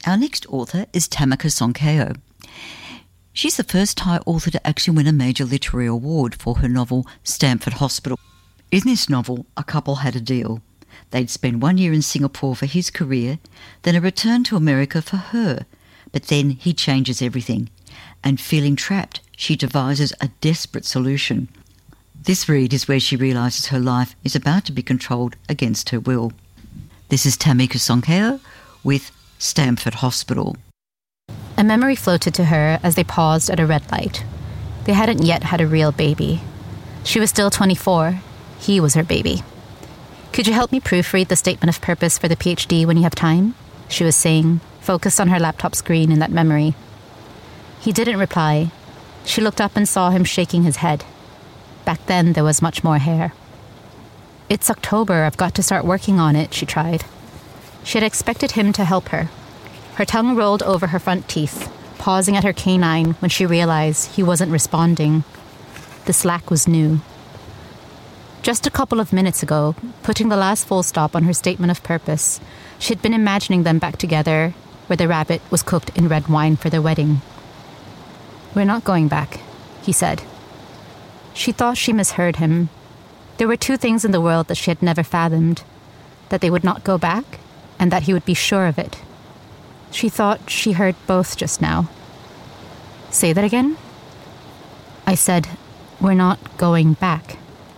Our next author is Tamika Sonkeo. She's the first Thai author to actually win a major literary award for her novel Stamford Hospital. In this novel, a couple had a deal. They'd spend 1 year in Singapore for his career, then a return to America for her. But then he changes everything. And feeling trapped, she devises a desperate solution. This read is where she realises her life is about to be controlled against her will. This is Tamika Sonkeo with Stamford Hospital. A memory floated to her as they paused at a red light. They hadn't yet had a real baby. She was still 24. He was her baby. "Could you help me proofread the statement of purpose for the PhD when you have time?" she was saying, focused on her laptop screen in that memory. He didn't reply. She looked up and saw him shaking his head. Back then, there was much more hair. "It's October. I've got to start working on it," she tried. She had expected him to help her. Her tongue rolled over her front teeth, pausing at her canine when she realized he wasn't responding. The slack was new. Just a couple of minutes ago, putting the last full stop on her statement of purpose, she had been imagining them back together where the rabbit was cooked in red wine for their wedding. "We're not going back," he said. She thought she misheard him. There were two things in the world that she had never fathomed: that they would not go back, and that he would be sure of it. She thought she heard both just now. "Say that again?" "I said, we're not going back."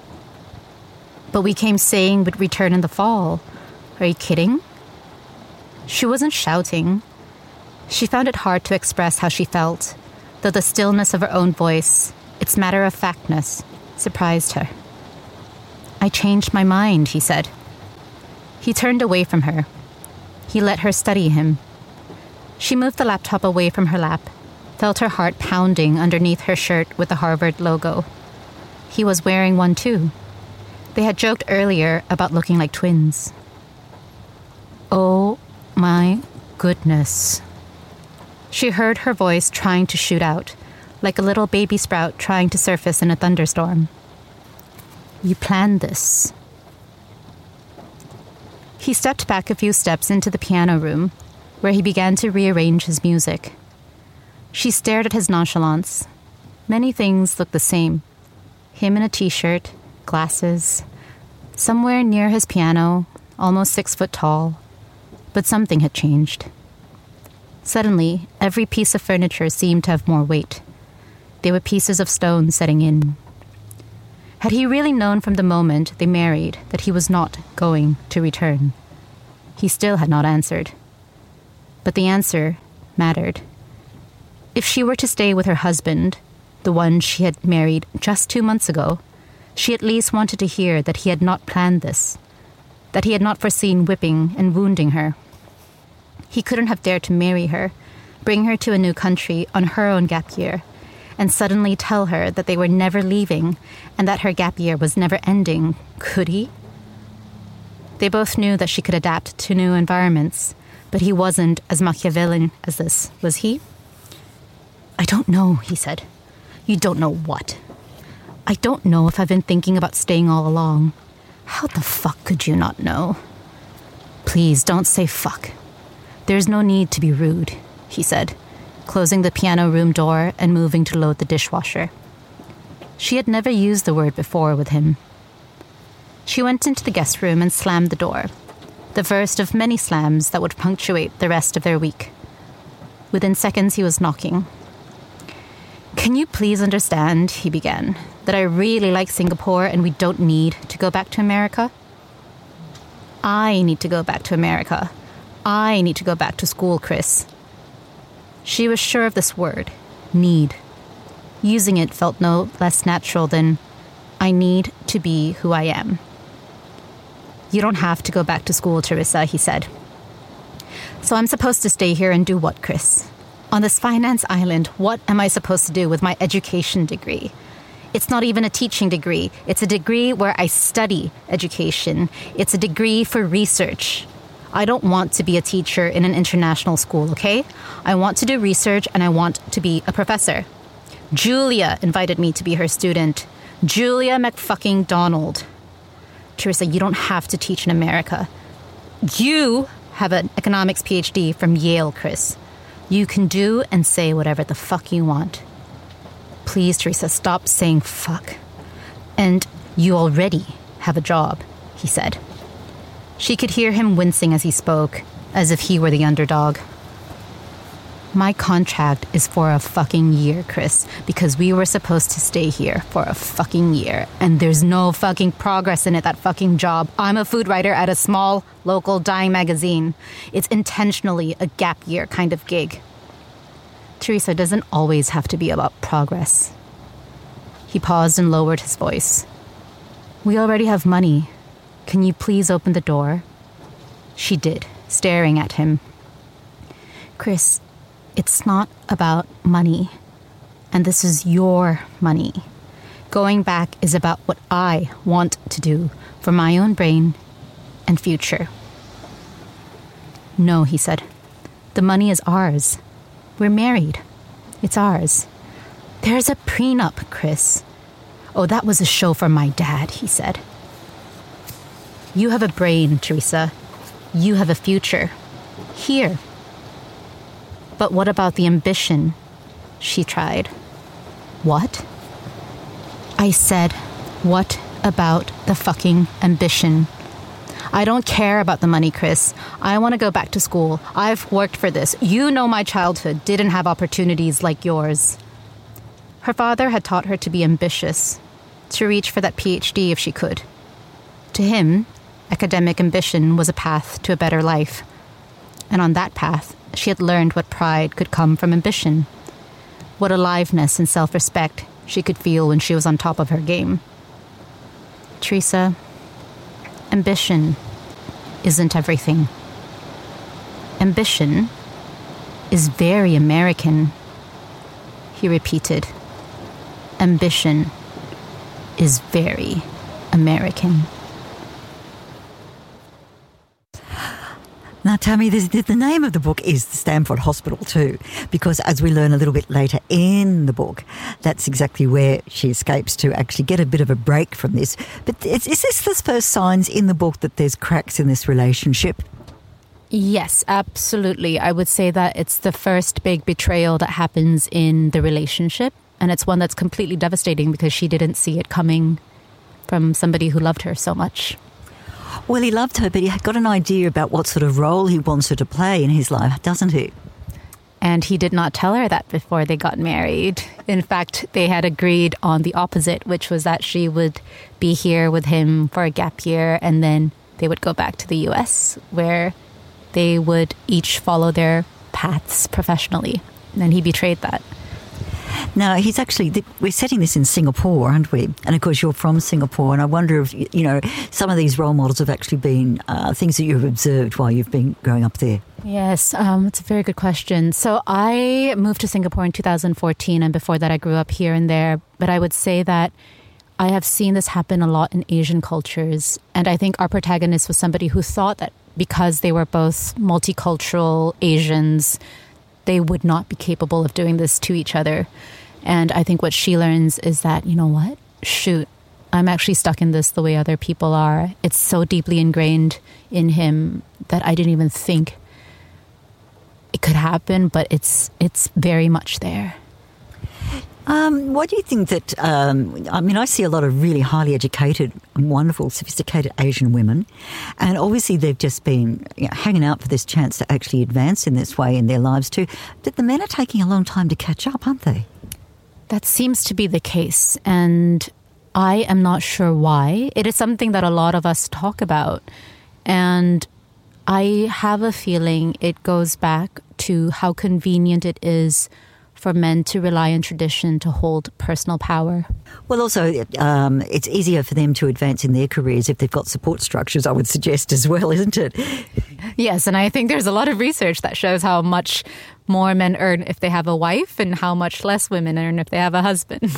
"But we came saying we'd return in the fall. Are you kidding?" She wasn't shouting. She found it hard to express how she felt, though the stillness of her own voice, its matter-of-factness, surprised her. "I changed my mind," he said. He turned away from her. He let her study him. She moved the laptop away from her lap, felt her heart pounding underneath her shirt with the Harvard logo. He was wearing one too. They had joked earlier about looking like twins. "Oh my goodness." She heard her voice trying to shoot out, like a little baby sprout trying to surface in a thunderstorm. "You planned this." He stepped back a few steps into the piano room, where he began to rearrange his music. She stared at his nonchalance. Many things looked the same. Him in a t-shirt, glasses, somewhere near his piano, almost 6 foot tall. But something had changed. Suddenly, every piece of furniture seemed to have more weight. They were pieces of stone setting in. Had he really known from the moment they married that he was not going to return? He still had not answered. But the answer mattered. If she were to stay with her husband, the one she had married just 2 months ago, she at least wanted to hear that he had not planned this, that he had not foreseen whipping and wounding her. He couldn't have dared to marry her, bring her to a new country on her own gap year, and suddenly tell her that they were never leaving and that her gap year was never ending, could he? They both knew that she could adapt to new environments, but he wasn't as Machiavellian as this, was he? "I don't know," he said. "You don't know what?" "I don't know if I've been thinking about staying all along." "How the fuck could you not know?" "Please don't say fuck. There's no need to be rude," he said, closing the piano room door and moving to load the dishwasher. She had never used the word before with him. She went into the guest room and slammed the door, the first of many slams that would punctuate the rest of their week. Within seconds, he was knocking. "Can you please understand," he began, "that I really like Singapore and we don't need to go back to America?" "I need to go back to America. I need to go back to school, Chris." She was sure of this word, need. Using it felt no less natural than, "I need to be who I am." "You don't have to go back to school, Teresa," he said. "So I'm supposed to stay here and do what, Chris? On this finance island, what am I supposed to do with my education degree? It's not even a teaching degree. It's a degree where I study education. It's a degree for research. I don't want to be a teacher in an international school, okay? I want to do research and I want to be a professor. Julia invited me to be her student. Julia McFucking Donald. Teresa, you don't have to teach in America. You have an economics PhD from Yale, Chris. You can do and say whatever the fuck you want. Please, Teresa, stop saying fuck. And you already have a job, he said. She could hear him wincing as he spoke, as if he were the underdog. My contract is for a fucking year, Chris, because we were supposed to stay here for a fucking year, and there's no fucking progress in it, that fucking job. I'm a food writer at a small, local dyeing magazine. It's intentionally a gap year kind of gig. Teresa, doesn't always have to be about progress. He paused and lowered his voice. We already have money. Can you please open the door? She did, staring at him. Chris, it's not about money. And this is your money. Going back is about what I want to do for my own brain and future. No, he said. The money is ours. We're married. It's ours. There's a prenup, Chris. Oh, that was a show for my dad, he said. You have a brain, Teresa. You have a future. Here. But what about the ambition? She tried. What? I said, what about the fucking ambition? I don't care about the money, Chris. I want to go back to school. I've worked for this. You know my childhood didn't have opportunities like yours. Her father had taught her to be ambitious, to reach for that PhD if she could. To him, academic ambition was a path to a better life. And on that path, she had learned what pride could come from ambition, what aliveness and self-respect she could feel when she was on top of her game. Teresa, ambition isn't everything. Ambition is very American, he repeated. Ambition is very American. Now, Tammy, the name of the book is The Stanford Hospital too, because as we learn a little bit later in the book, that's exactly where she escapes to actually get a bit of a break from this. But is this the first signs in the book that there's cracks in this relationship? Yes, absolutely. I would say that it's the first big betrayal that happens in the relationship, and it's one that's completely devastating because she didn't see it coming from somebody who loved her so much. Well, he loved her, but he had got an idea about what sort of role he wants her to play in his life, doesn't he? And he did not tell her that before they got married. In fact, they had agreed on the opposite, which was that she would be here with him for a gap year, and then they would go back to the US, where they would each follow their paths professionally. And he betrayed that. Now, he's actually, we're setting this in Singapore, aren't we? And of course, you're from Singapore, and I wonder if, you know, some of these role models have actually been things that you've observed while you've been growing up there. Yes, it's a very good question. So I moved to Singapore in 2014, and before that I grew up here and there. But I would say that I have seen this happen a lot in Asian cultures. And I think our protagonist was somebody who thought that because they were both multicultural Asians, they would not be capable of doing this to each other. And I think what she learns is that, you know what? Shoot, I'm actually stuck in this the way other people are. It's so deeply ingrained in him that I didn't even think it could happen, but it's very much there. What do you think that, I see a lot of really highly educated and wonderful, sophisticated Asian women, and obviously they've just been hanging out for this chance to actually advance in this way in their lives too. But the men are taking a long time to catch up, aren't they? That seems to be the case, and I am not sure why. It is something that a lot of us talk about, and I have a feeling it goes back to how convenient it is for men to rely on tradition to hold personal power. Well, also, it's easier for them to advance in their careers if they've got support structures, I would suggest as well, isn't it? Yes, and I think there's a lot of research that shows how much more men earn if they have a wife and how much less women earn if they have a husband.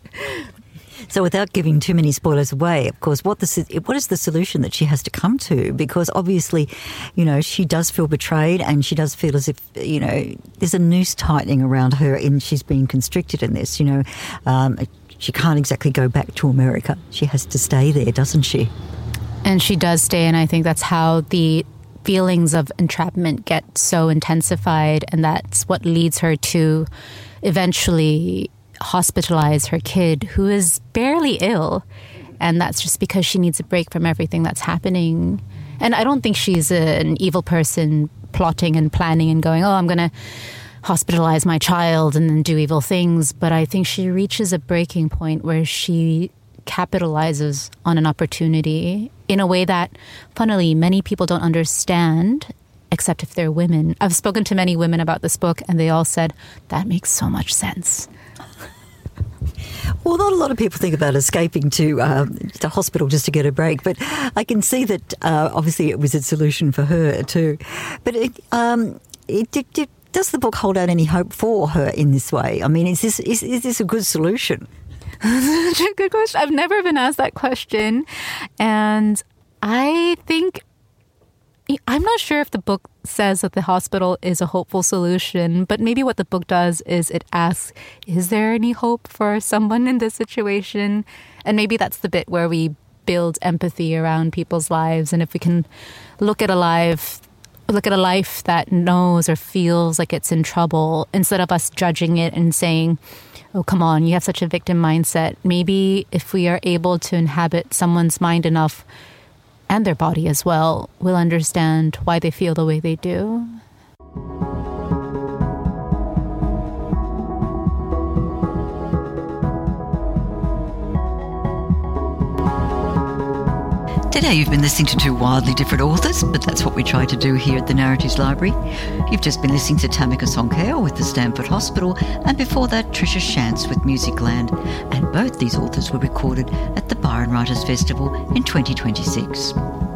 So without giving too many spoilers away, of course, what is the solution that she has to come to? Because obviously, she does feel betrayed, and she does feel as if, there's a noose tightening around her and she's being constricted in this, She can't exactly go back to America. She has to stay there, doesn't she? And she does stay, and I think that's how the feelings of entrapment get so intensified, and that's what leads her to eventually hospitalize her kid, who is barely ill. And that's just because she needs a break from everything that's happening. And I don't think she's an evil person plotting and planning and going, oh, I'm going to hospitalize my child and then do evil things. But I think she reaches a breaking point where she capitalizes on an opportunity in a way that, funnily, many people don't understand, except if they're women. I've spoken to many women about this book, and they all said, that makes so much sense. Well, not a lot of people think about escaping to hospital just to get a break, but I can see that obviously it was a solution for her too. But does the book hold out any hope for her in this way? I mean, is this a good solution? Such a good question. I've never been asked that question, and I think I'm not sure if the book says that the hospital is a hopeful solution, but maybe what the book does is it asks, is there any hope for someone in this situation? And maybe that's the bit where we build empathy around people's lives. And if we can look at a life that knows or feels like it's in trouble, instead of us judging it and saying, oh, come on, you have such a victim mindset. Maybe if we are able to inhabit someone's mind enough, and their body as well, will understand why they feel the way they do. Today you've been listening to two wildly different authors, but that's what we try to do here at the Narratives Library. You've just been listening to Tamika Sonkeo with the Stanford Hospital, and before that Trisha Shantz with Musicland, and both these authors were recorded at the Byron Writers Festival in 2026.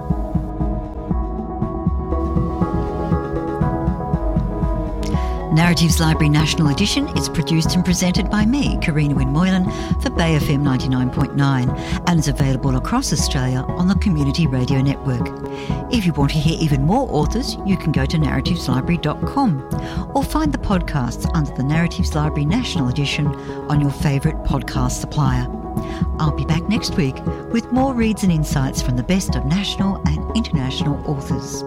Narratives Library National Edition is produced and presented by me, Karina Wynne Moylan, for Bay FM 99.9 and is available across Australia on the Community Radio Network. If you want to hear even more authors, you can go to narrativeslibrary.com or find the podcasts under the Narratives Library National Edition on your favourite podcast supplier. I'll be back next week with more reads and insights from the best of national and international authors.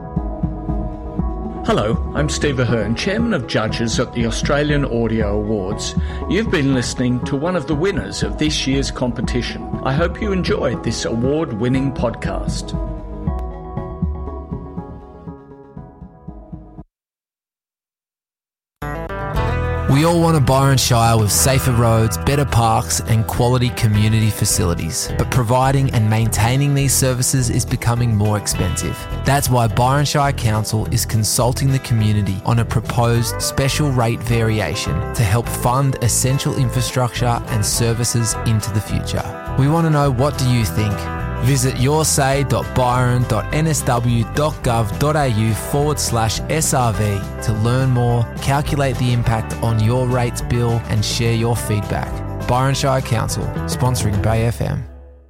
Hello, I'm Steve Ahern, Chairman of Judges at the Australian Audio Awards. You've been listening to one of the winners of this year's competition. I hope you enjoyed this award-winning podcast. We all want a Byron Shire with safer roads, better parks and quality community facilities. But providing and maintaining these services is becoming more expensive. That's why Byron Shire Council is consulting the community on a proposed special rate variation to help fund essential infrastructure and services into the future. We want to know, what do you think? Visit yoursay.byron.nsw.gov.au/SRV to learn more, calculate the impact on your rates bill and share your feedback. Byron Shire Council, sponsoring Bay FM.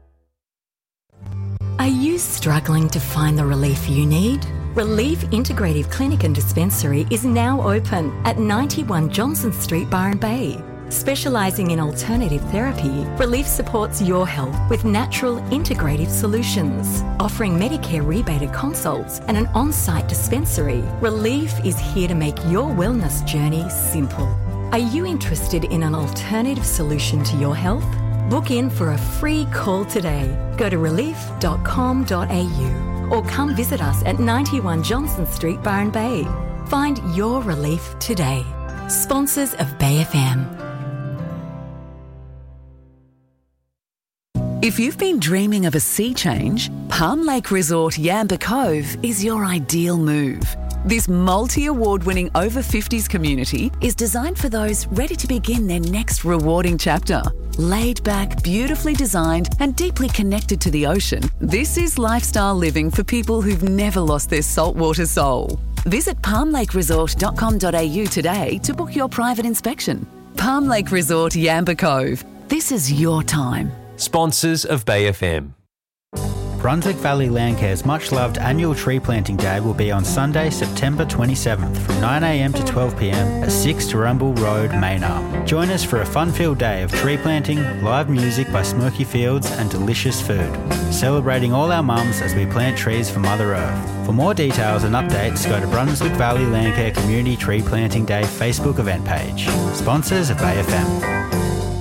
Are you struggling to find the relief you need? Relief Integrative Clinic and Dispensary is now open at 91 Johnson Street, Byron Bay. Specialising in alternative therapy, Relief supports your health with natural integrative solutions. Offering Medicare rebated consults and an on-site dispensary, Relief is here to make your wellness journey simple. Are you interested in an alternative solution to your health? Book in for a free call today. Go to relief.com.au or come visit us at 91 Johnson Street, Byron Bay. Find your relief today. Sponsors of Bay FM. If you've been dreaming of a sea change, Palm Lake Resort Yamba Cove is your ideal move. This multi-award-winning over-50s community is designed for those ready to begin their next rewarding chapter. Laid back, beautifully designed and deeply connected to the ocean, this is lifestyle living for people who've never lost their saltwater soul. Visit palmlakeresort.com.au today to book your private inspection. Palm Lake Resort Yamba Cove. This is your time. Sponsors of Bay FM. Brunswick Valley Landcare's much-loved annual tree planting day will be on Sunday, September 27th from 9am to 12pm at 6 Turrumbul Road, Maynard. Join us for a fun-filled day of tree planting, live music by Smoky Fields and delicious food, celebrating all our mums as we plant trees for Mother Earth. For more details and updates, go to Brunswick Valley Landcare Community Tree Planting Day Facebook event page. Sponsors of Bay FM.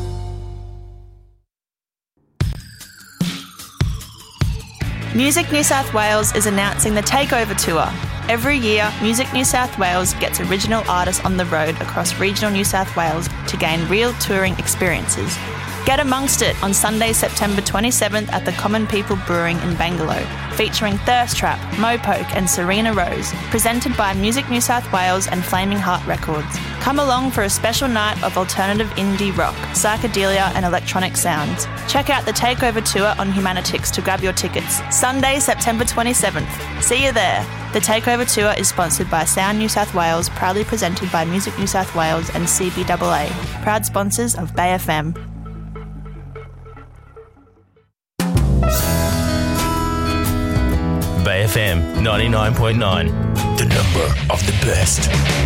Music New South Wales is announcing the Takeover Tour. Every year, Music New South Wales gets original artists on the road across regional New South Wales to gain real touring experiences. Get amongst it on Sunday, September 27th at the Common People Brewing in Bangalow, featuring Thirst Trap, Mopoke and Serena Rose, presented by Music New South Wales and Flaming Heart Records. Come along for a special night of alternative indie rock, psychedelia and electronic sounds. Check out the Takeover Tour on Humanitix to grab your tickets. Sunday, September 27th. See you there. The Takeover Tour is sponsored by Sound New South Wales, proudly presented by Music New South Wales and CBAA, proud sponsors of Bay FM. Bay FM 99.9, the number of the best.